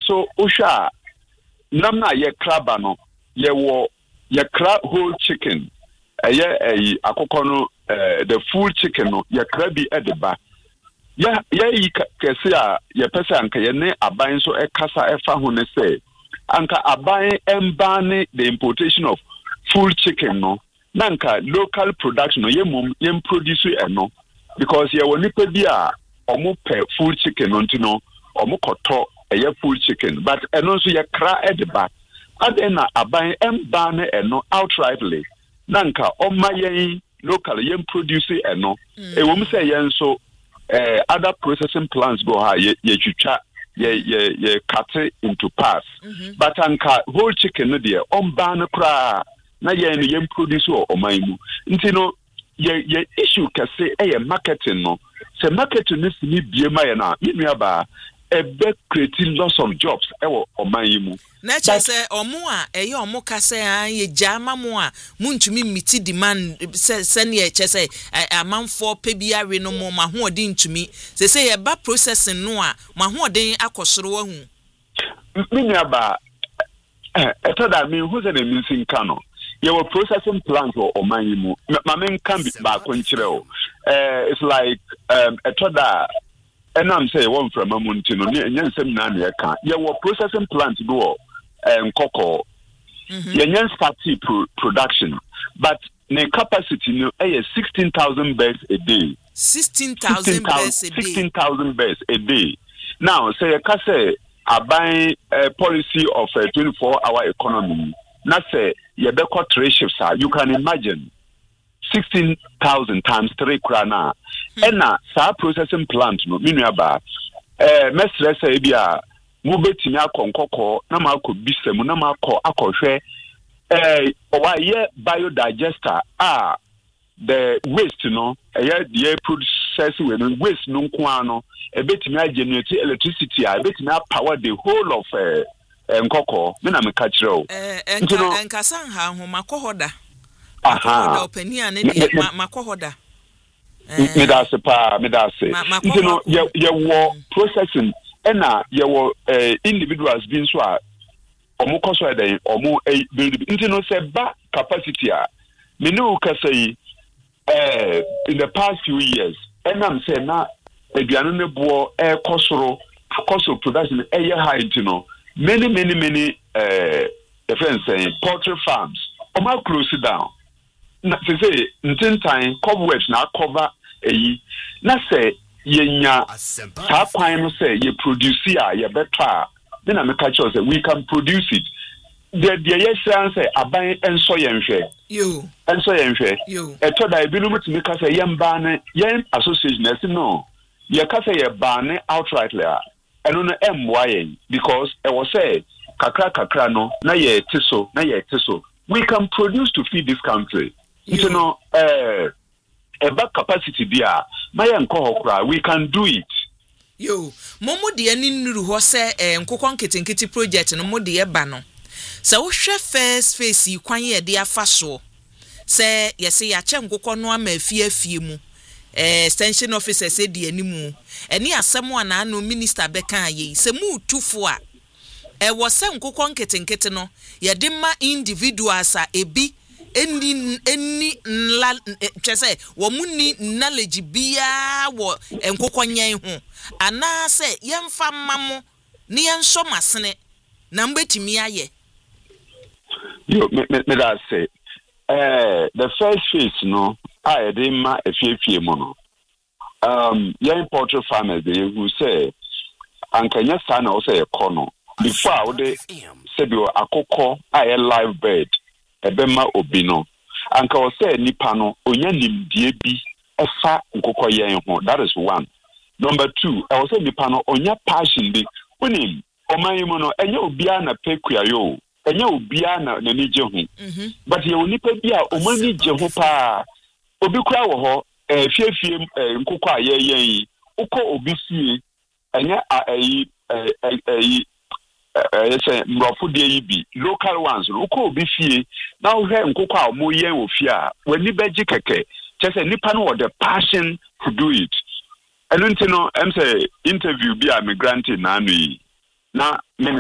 nso usha namna ye kraba no ye wo ye crab whole chicken akoko no the full chicken no ye krabi edeba ya yi kese a ye pese anka ye ne aban so ekasa efa ho ne se anka aban embane the importation of full chicken no nanka local production no ye produce eno because ye woni pe bi a omo pe full chicken no ntino omo koto full chicken but eno so ye kra edeba adena aban embane eno outrightly nanka omma yen local yen produce eno ewom say yen so other processing plants go ha ye twitwa ye cut it into parts but anka whole chicken no there ombane kra na yen produce o oman mu ntino ye issue kase marketing no se marketing no simi biema ye na yenuaba ebe creating lots of jobs ewo oman yimu na chese omo a omo kase ye jama mo a muntumi miti demand se ne chese amanfo pebiare no mo ma hoodin ntumi se ye ba processing no a ma hoodin akosoro wahu menuaba etoda me who say na missing kano ye were processing plants or oman yimu ma men kan ba ko nkire o it's like etoda and I'm saying one from Amuntino, Yansem Nania can. You were processing plants do cocoa. Yan starty production, but the capacity no 16,000 birds a day. 16,000 birds a day. 16,000 birds a day. Now, say a case a buying policy of a 24-hour economy. Not say you better 3 shifts. You can imagine 16,000 times 3 krana. Ena sa processing plant no menuaba mesre say bia mo betimi akonkoko na ma akobisem na ma akohwe owa ye biodigester the waste no the process we no waste no nko no betimi generate electricity betimi power the whole of nkoko me na me ka kire o enka san ha ho makohoda aha opinion ne de makohoda me da se you know ye wo processing ena ye wo individuals bin so a omo koso eden omo build you know say ba capacity a me no ka say in the past few years enam say na aduano ne bo kosoro production high you know many defense poultry farms omo close down na say ntintan cobwebs na cover na say yenya sa kwan no say ye produce ye better then I make sure say we can produce it the yes say aban enso yenhwe eto da ebinu mutimi ka say yemba ne yen association na no ye ka say ye ban outrightly eno no emwa yen because e was say kakra no na ye tiso we can produce to feed this country you know back capacity there my enko we can do it momo de ani nuru ho se nkokon ketenketi project no mo de ba no se wo hwe first phase kwan ye de afa so se yese ya che nkokon no ama afie mu extension officer se de animu eni asem ana no minister beka ye se mu tufo a wo se nkokon ketenketi no ye de ma individuals a ebi eni nla chese wo muni knowledge bia wo enkokonyan ho ana se yemfa mamo ne yenso masene na mbetimi aye me that say the first phase no I dey ma efiefie mo no young poultry farmers they who say ankanya sa na o say ekono before wo dey say bi akokọ a live bird ebema obino anka o say nipa no onya nimdie bi efa nkokoyen ho that is one. Number 2 I say nipa no onya passion bi onim omanyimu no enye obia na pekua yo enye obia na nije ho but ye onipa bi a omani je ho pa obi kura wo ho fiefie nkokọ a yeyen ukọ obi fie enye say mrofo de yi bi local ones ukọ obi fie na wo hwe nkokọ a mo yen ofie a wani beji keke chese nipa no the passion to do it and you know I'm say interview bi a migrant na anu yi na